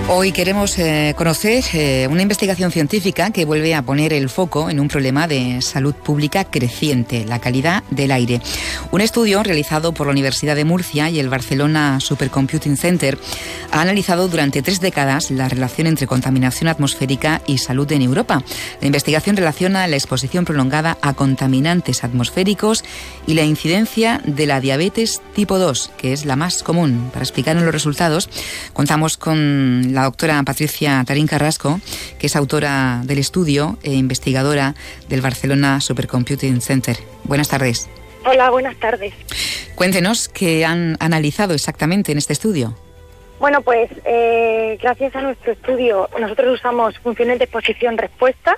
Hoy queremos conocer una investigación científica que vuelve a poner el foco en un problema de salud pública creciente, la calidad del aire. Un estudio realizado por la Universidad de Murcia y el Barcelona Supercomputing Center ha analizado durante 3 décadas la relación entre contaminación atmosférica y salud en Europa. La investigación relaciona la exposición prolongada a contaminantes atmosféricos y la incidencia de la diabetes tipo 2, que es la más común. Para explicarnos los resultados, contamos con la doctora Patricia Tarín Carrasco, que es autora del estudio e investigadora del Barcelona Supercomputing Center. Buenas tardes. Hola, buenas tardes. Cuéntenos qué han analizado exactamente en este estudio. Bueno, pues gracias a nuestro estudio nosotros usamos funciones de exposición-respuesta.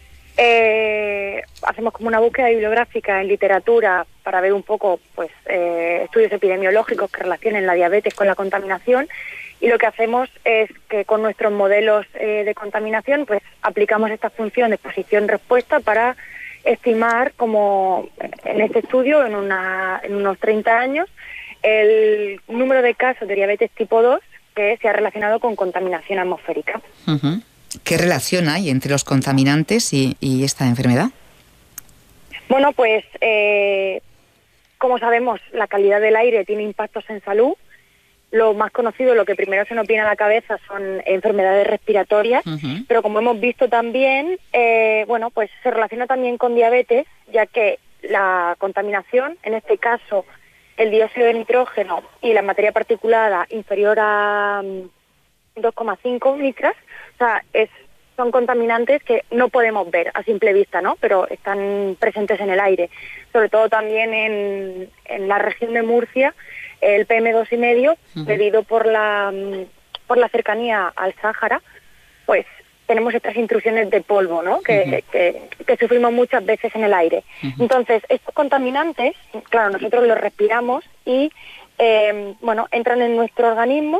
Hacemos como una búsqueda bibliográfica en literatura para ver un poco pues estudios epidemiológicos que relacionen la diabetes con la contaminación. Y lo que hacemos es que con nuestros modelos de contaminación pues aplicamos esta función de exposición-respuesta para estimar, como en este estudio, en unos 30 años, el número de casos de diabetes tipo 2 que se ha relacionado con contaminación atmosférica. Uh-huh. ¿Qué relación hay entre los contaminantes y esta enfermedad? Bueno, pues como sabemos, la calidad del aire tiene impactos en salud. Lo más conocido, lo que primero se nos viene a la cabeza son enfermedades respiratorias, uh-huh. Pero como hemos visto también, bueno, pues se relaciona también con diabetes, ya que la contaminación, en este caso el dióxido de nitrógeno y la materia particulada inferior a 2,5 micras, o sea, son contaminantes que no podemos ver a simple vista, ¿no? Pero están presentes en el aire, sobre todo también en la región de Murcia. El PM2,5, uh-huh. Debido por la cercanía al Sáhara, pues tenemos estas intrusiones de polvo, ¿no? Que sufrimos muchas veces en el aire. Uh-huh. Entonces, estos contaminantes, claro, nosotros los respiramos y, bueno, entran en nuestro organismo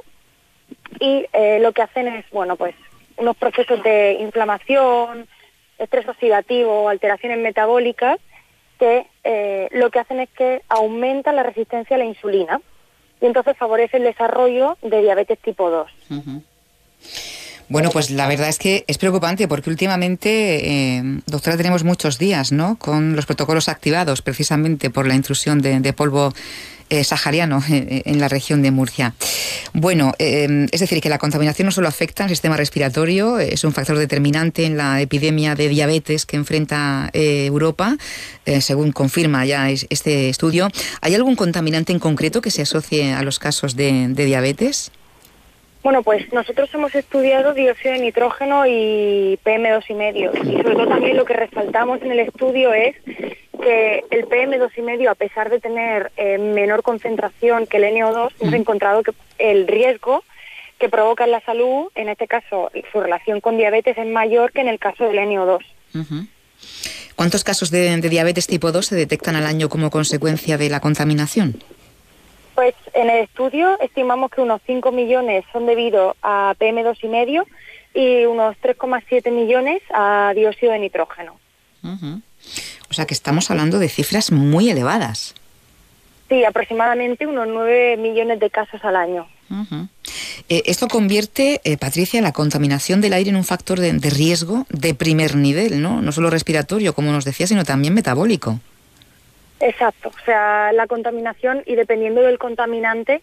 y lo que hacen es, bueno, pues unos procesos de inflamación, estrés oxidativo, alteraciones metabólicas, que lo que hacen es que aumenta la resistencia a la insulina y entonces favorece el desarrollo de diabetes tipo 2. Uh-huh. Bueno, pues la verdad es que es preocupante porque últimamente, doctora, tenemos muchos días, ¿no?, con los protocolos activados precisamente por la intrusión de polvo sahariano en la región de Murcia. Bueno, es decir, que la contaminación no solo afecta al sistema respiratorio, es un factor determinante en la epidemia de diabetes que enfrenta Europa, según confirma ya este estudio. ¿Hay algún contaminante en concreto que se asocie a los casos de diabetes? Bueno, pues nosotros hemos estudiado dióxido de nitrógeno y PM2,5 y sobre todo también lo que resaltamos en el estudio es que el PM2,5, a pesar de tener menor concentración que el NO2, hemos encontrado que el riesgo que provoca en la salud, en este caso su relación con diabetes, es mayor que en el caso del NO2. Uh-huh. ¿Cuántos casos de diabetes tipo 2 se detectan al año como consecuencia de la contaminación? Pues en el estudio estimamos que unos 5 millones son debido a PM2,5 y unos 3,7 millones a dióxido de nitrógeno. Uh-huh. O sea que estamos hablando de cifras muy elevadas. Sí, aproximadamente unos 9 millones de casos al año. Uh-huh. Esto convierte, Patricia, la contaminación del aire en un factor de riesgo de primer nivel, ¿no? No solo respiratorio, como nos decía, sino también metabólico. Exacto, o sea, la contaminación, y dependiendo del contaminante,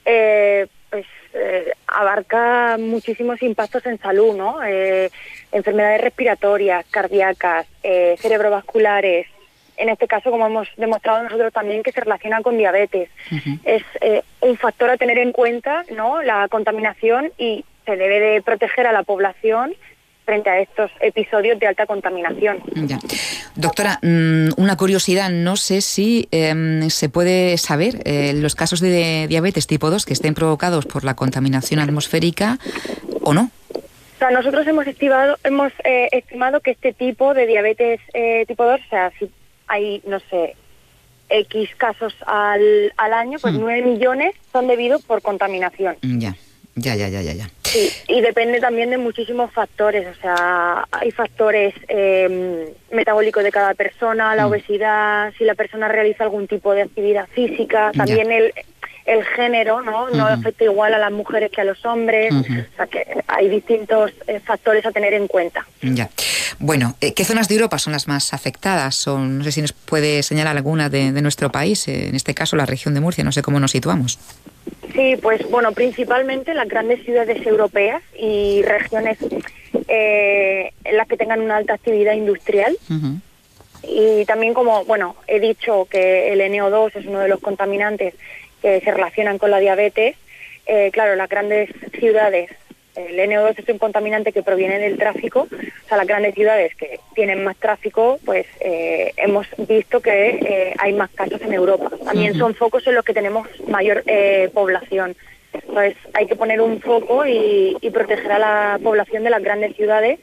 abarca muchísimos impactos en salud, ¿no? Enfermedades respiratorias, cardíacas, cerebrovasculares, en este caso, como hemos demostrado nosotros también, que se relaciona con diabetes. Uh-huh. Es un factor a tener en cuenta, ¿no?, la contaminación, y se debe de proteger a la población frente a estos episodios de alta contaminación. Ya. Doctora, una curiosidad, no sé si se puede saber los casos de diabetes tipo 2 que estén provocados por la contaminación atmosférica o no. O sea, nosotros hemos estimado que este tipo de diabetes tipo 2, o sea, si hay, no sé, X casos al año, pues 9 millones son debidos por contaminación. Ya. Sí, y depende también de muchísimos factores, o sea, hay factores metabólicos de cada persona, la obesidad, si la persona realiza algún tipo de actividad física, también el género, no afecta igual a las mujeres que a los hombres, o sea que hay distintos factores a tener en cuenta. Ya. Bueno, ¿qué zonas de Europa son las más afectadas? O no sé si nos puede señalar alguna de nuestro país, en este caso la región de Murcia, no sé cómo nos situamos. Sí, pues bueno, principalmente las grandes ciudades europeas y regiones en las que tengan una alta actividad industrial. Y también, como bueno, he dicho que el NO2 es uno de los contaminantes que se relacionan con la diabetes, claro, las grandes ciudades, el NO2 es un contaminante que proviene del tráfico, o sea, las grandes ciudades que tienen más tráfico, pues hemos visto que hay más casos en Europa. También son focos en los que tenemos mayor población. Entonces hay que poner un foco y proteger a la población de las grandes ciudades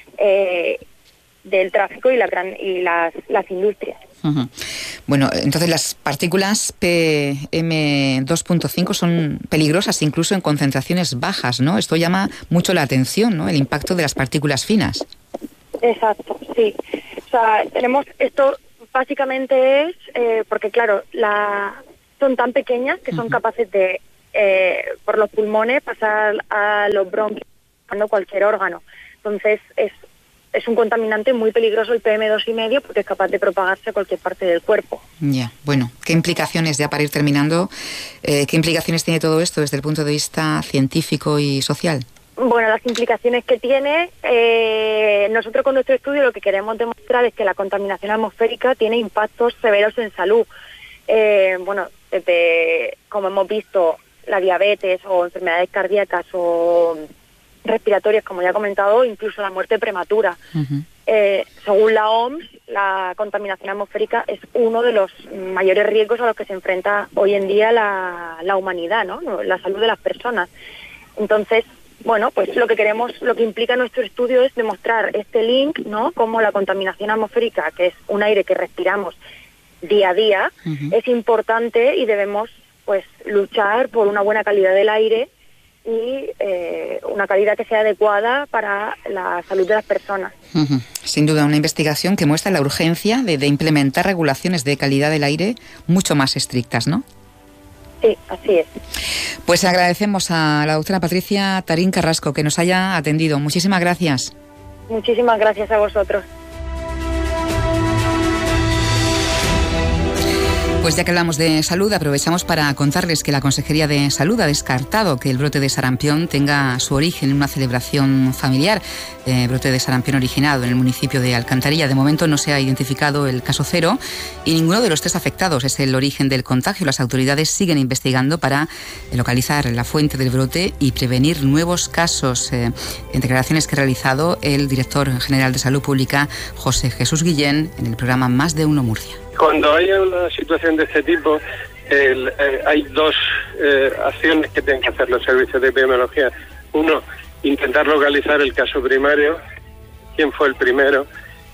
del tráfico y las industrias. Bueno, entonces las partículas PM2.5 son peligrosas incluso en concentraciones bajas, ¿no? Esto llama mucho la atención, ¿no? El impacto de las partículas finas. Exacto, sí. O sea, tenemos esto básicamente es porque claro, son tan pequeñas que son capaces de por los pulmones pasar a los bronquios, cualquier órgano. Entonces es un contaminante muy peligroso el PM2,5 porque es capaz de propagarse a cualquier parte del cuerpo. Ya, bueno, ¿qué implicaciones, ya para ir terminando, qué implicaciones tiene todo esto desde el punto de vista científico y social? Bueno, las implicaciones que tiene, nosotros con nuestro estudio lo que queremos demostrar es que la contaminación atmosférica tiene impactos severos en salud. Bueno, desde, como hemos visto, la diabetes o enfermedades cardíacas o respiratorias, como ya he comentado, incluso la muerte prematura. Según la OMS, la contaminación atmosférica es uno de los mayores riesgos a los que se enfrenta hoy en día la humanidad, ¿no? La salud de las personas. Entonces, bueno, pues lo que implica nuestro estudio es demostrar este link, ¿no? Como la contaminación atmosférica, que es un aire que respiramos día a día, es importante y debemos pues luchar por una buena calidad del aire y una calidad que sea adecuada para la salud de las personas. Sin duda, una investigación que muestra la urgencia de implementar regulaciones de calidad del aire mucho más estrictas, ¿no? Sí, así es. Pues agradecemos a la doctora Patricia Tarín Carrasco que nos haya atendido. Muchísimas gracias. Muchísimas gracias a vosotros. Pues ya que hablamos de salud, aprovechamos para contarles que la Consejería de Salud ha descartado que el brote de sarampión tenga su origen en una celebración familiar. Brote de sarampión originado en el municipio de Alcantarilla. De momento no se ha identificado el caso cero y ninguno de los tres afectados es el origen del contagio. Las autoridades siguen investigando para localizar la fuente del brote y prevenir nuevos casos. En declaraciones que ha realizado el director general de Salud Pública, José Jesús Guillén, en el programa Más de Uno Murcia. Cuando hay una situación de este tipo, hay dos acciones que tienen que hacer los servicios de epidemiología. Uno, intentar localizar el caso primario, quién fue el primero.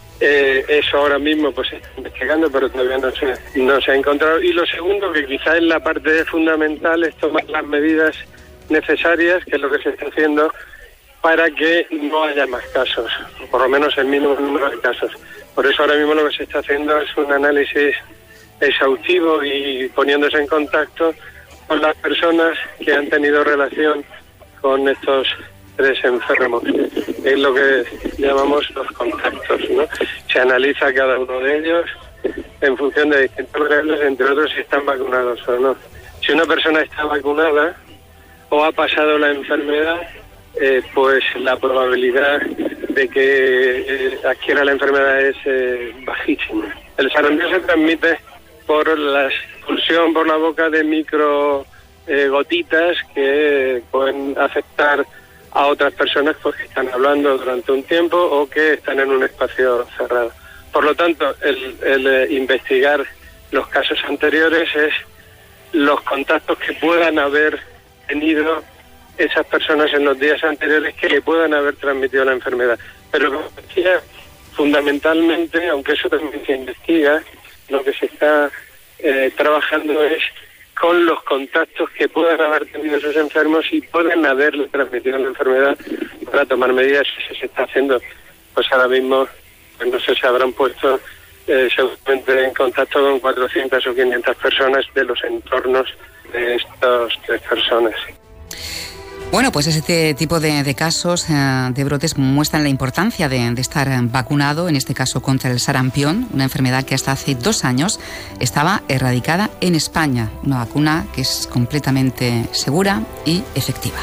Eso ahora mismo pues se está investigando, pero todavía no se ha encontrado. Y lo segundo, que quizás es la parte fundamental, es tomar las medidas necesarias, que es lo que se está haciendo, para que no haya más casos, o por lo menos el mínimo número de casos. Por eso ahora mismo lo que se está haciendo es un análisis exhaustivo y poniéndose en contacto con las personas que han tenido relación con estos tres enfermos. Es lo que llamamos los contactos, ¿no? Se analiza cada uno de ellos en función de distintas variables, entre otros si están vacunados o no. Si una persona está vacunada o ha pasado la enfermedad, pues la probabilidad de que adquiera la enfermedad es bajísima. El sarampión se transmite por la expulsión por la boca de micro gotitas que pueden afectar a otras personas porque están hablando durante un tiempo o que están en un espacio cerrado. Por lo tanto, el investigar los casos anteriores es los contactos que puedan haber tenido esas personas en los días anteriores que le puedan haber transmitido la enfermedad. Pero como decía, fundamentalmente, aunque eso también se investiga, lo que se está trabajando es con los contactos que puedan haber tenido esos enfermos y pueden haberle transmitido la enfermedad para tomar medidas. Si se está haciendo, pues ahora mismo, pues no sé, se habrán puesto seguramente en contacto con 400 o 500 personas de los entornos de estas personas. Bueno, pues este tipo de casos de brotes muestran la importancia de estar vacunado, en este caso contra el sarampión, una enfermedad que hasta hace 2 años estaba erradicada en España. Una vacuna que es completamente segura y efectiva.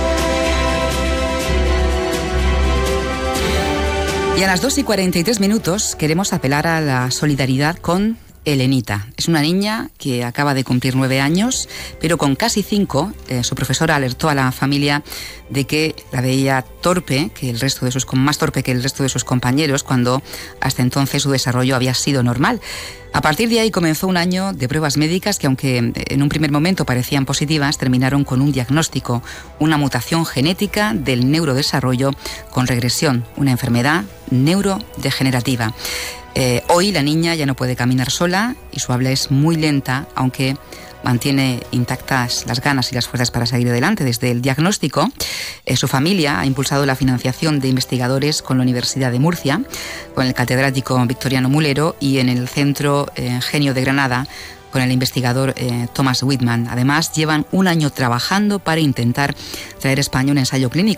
Y a las 2:43 queremos apelar a la solidaridad con Elenita. Es una niña que acaba de cumplir 9 años, pero con casi 5, su profesora alertó a la familia de que la veía torpe, más torpe que el resto de sus compañeros, cuando hasta entonces su desarrollo había sido normal. A partir de ahí comenzó un año de pruebas médicas que, aunque en un primer momento parecían positivas, terminaron con un diagnóstico, una mutación genética del neurodesarrollo con regresión, una enfermedad neurodegenerativa. Hoy la niña ya no puede caminar sola y su habla es muy lenta, aunque mantiene intactas las ganas y las fuerzas para seguir adelante. Desde el diagnóstico, su familia ha impulsado la financiación de investigadores con la Universidad de Murcia, con el catedrático Victoriano Mulero, y en el Centro Genio de Granada, con el investigador Thomas Whitman. Además, llevan un año trabajando para intentar traer a España un ensayo clínico